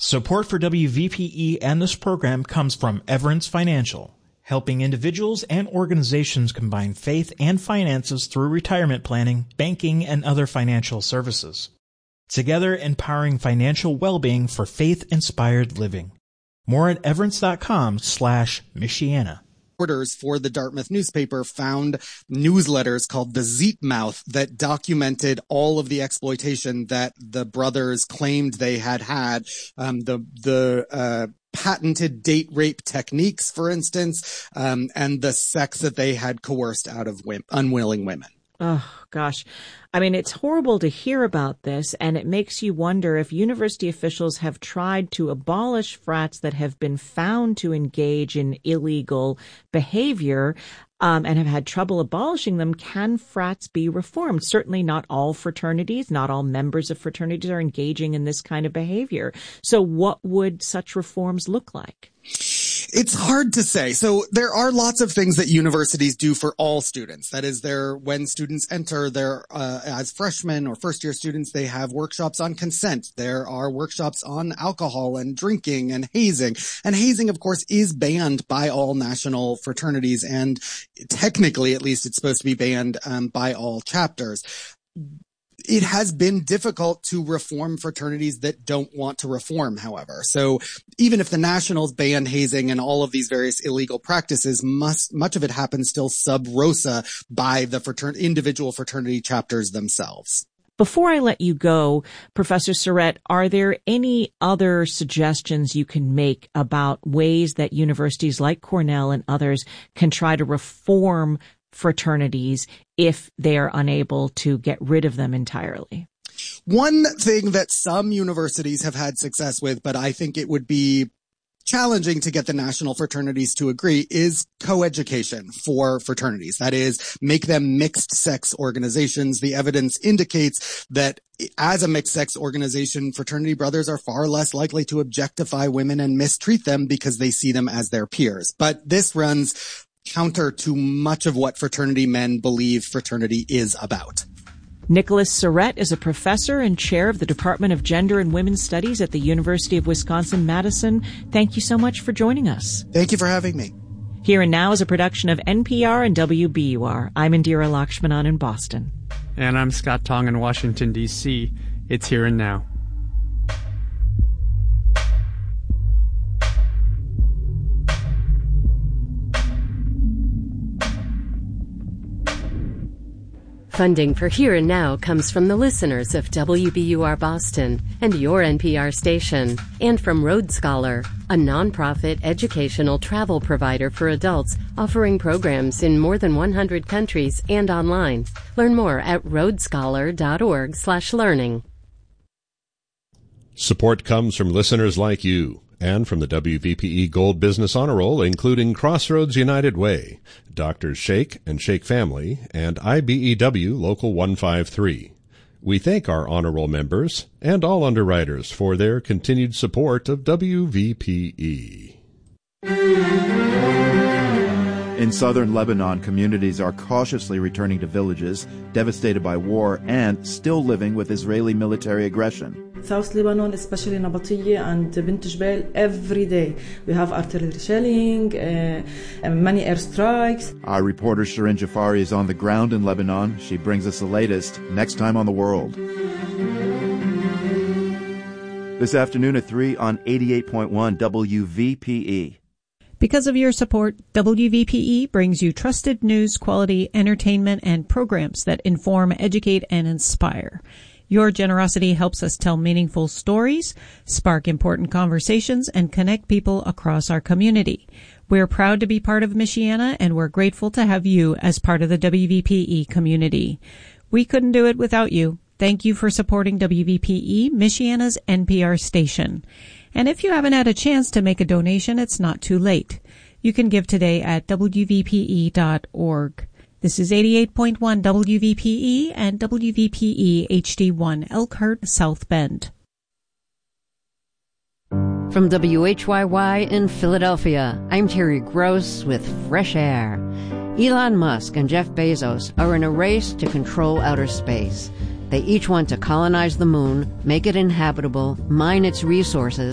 Support for WVPE and this program comes from Everence Financial, helping individuals and organizations combine faith and finances through retirement planning, banking, and other financial services. Together, empowering financial well-being for faith-inspired living. More at everence.com/Michiana. Reporters for the Dartmouth newspaper found newsletters called the Zeetmouth that documented all of the exploitation that the brothers claimed they had. The patented date rape techniques, for instance, and the sex that they had coerced out of unwilling women. Oh, gosh. I mean, it's horrible to hear about this, and it makes you wonder if university officials have tried to abolish frats that have been found to engage in illegal behavior and have had trouble abolishing them. Can frats be reformed? Certainly not all fraternities, not all members of fraternities are engaging in this kind of behavior. So what would such reforms look like? It's hard to say. So there are lots of things that universities do for all students. That is, when students enter as freshmen or first-year students, they have workshops on consent. There are workshops on alcohol and drinking and hazing. And hazing, of course, is banned by all national fraternities. And technically, at least, it's supposed to be banned by all chapters. It has been difficult to reform fraternities that don't want to reform, however. So even if the nationals ban hazing and all of these various illegal practices, much of it happens still sub rosa by the individual fraternity chapters themselves. Before I let you go, Professor Surrett, are there any other suggestions you can make about ways that universities like Cornell and others can try to reform fraternities if they are unable to get rid of them entirely? One thing that some universities have had success with, but I think it would be challenging to get the national fraternities to agree, is coeducation for fraternities. That is, make them mixed sex organizations. The evidence indicates that as a mixed sex organization, fraternity brothers are far less likely to objectify women and mistreat them because they see them as their peers. But this runs counter to much of what fraternity men believe fraternity is about. Nicholas Surrett is a professor and chair of the Department of Gender and Women's Studies at the University of Wisconsin-Madison. Thank you so much for joining us. Thank you for having me. Here and Now is a production of NPR and WBUR. I'm Indira Lakshmanan in Boston. And I'm Scott Tong in Washington, D.C. It's Here and Now. Funding for Here and Now comes from the listeners of WBUR Boston and your NPR station, and from Road Scholar, a nonprofit educational travel provider for adults offering programs in more than 100 countries and online. Learn more at roadscholar.org/learning. Support comes from listeners like you and from the WVPE Gold Business Honor Roll, including Crossroads United Way, Drs. Shake and Shake Family, and IBEW Local 153. We thank our Honor Roll members and all underwriters for their continued support of WVPE. In southern Lebanon, communities are cautiously returning to villages devastated by war and still living with Israeli military aggression. South Lebanon, especially Nabatiyya and Bint Jbeil, every day we have artillery shelling, and many airstrikes. Our reporter Shirin Jafari is on the ground in Lebanon. She brings us the latest next time on The World. This afternoon at 3 on 88.1 WVPE. Because of your support, WVPE brings you trusted news, quality, entertainment, and programs that inform, educate, and inspire. Your generosity helps us tell meaningful stories, spark important conversations, and connect people across our community. We're proud to be part of Michiana, and we're grateful to have you as part of the WVPE community. We couldn't do it without you. Thank you for supporting WVPE, Michiana's NPR station. And if you haven't had a chance to make a donation, it's not too late. You can give today at WVPE.org. This is 88.1 WVPE and WVPE HD1 Elkhart, South Bend. From WHYY in Philadelphia, I'm Terry Gross with Fresh Air. Elon Musk and Jeff Bezos are in a race to control outer space. They each want to colonize the moon, make it inhabitable, mine its resources,